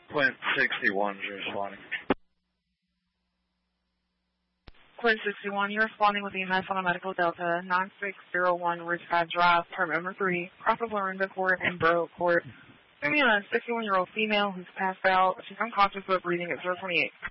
Quint 61 is responding. Quint 61, you're responding with EMS on a Medical Delta 9601 Ridgecrest Drive, apartment number 3, Crawford Lorinda Court and Borough Court. Give me a 61-year-old female who's passed out. She's unconscious but breathing at 028.